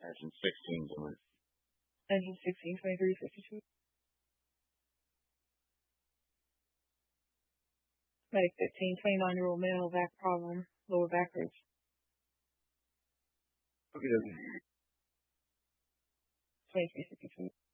Engine 16 doing. Engine 16, 23, 52. Medic 15, 29-year-old male, back problem, lower back ribs. Okay. 23, 52.